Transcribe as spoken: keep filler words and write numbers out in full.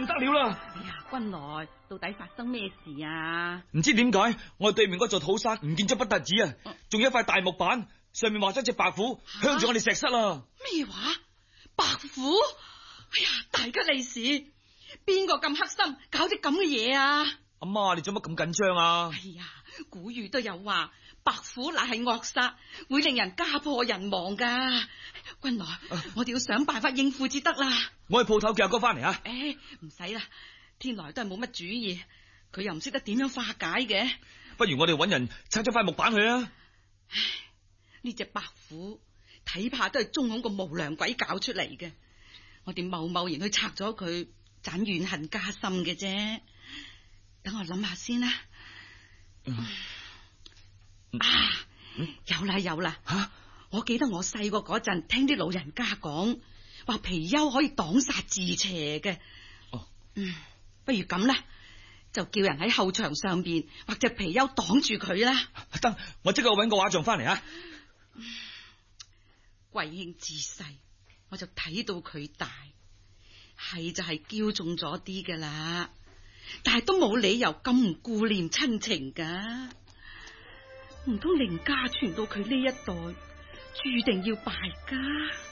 唔得了啦！ 哎呀，君來，到底發生咩事啊？ 唔知點解，我哋對面嗰座土山唔見咗不特止啊，仲有一塊大木板，上面畫咗隻白虎，向住我哋石室啦。 咩話？白虎？哎呀，大吉利是！邊個咁黑心，搞啲咁嘅嘢啊？ 阿媽，你做乜咁緊張啊？ 哎呀，古語都有話，白虎乃係惡煞，會令人家破人亡噶。君來，啊、我哋要想辦法應付至得啦。 我去鋪頭叫阿哥翻嚟啊！ 誒，唔使啦，天來都係冇乜主意，佢又唔識得點樣化解嘅。 不如我哋搵人拆咗塊木板去啊！ 唉，呢隻白虎睇怕都係中恐個無良鬼搞出嚟嘅，我哋貿貿然去拆咗佢，盞怨恨加深嘅啫。等我諗下先啦。嗯、啊，嗯、有啦有啦！吓、啊，我記得我細個嗰陣聽啲老人家講，話貔貅可以擋煞治邪嘅。哦，嗯，不如咁啦，就叫人喺後牆上邊畫隻貔貅擋住佢啦。 得，我即刻搵個畫像翻嚟啊！ 貴兄自細我就睇到佢大，係就係驕縱咗啲噶啦，但係都冇理由咁唔顧念親情噶。唔通凌家傳到佢呢一代，注定要敗家？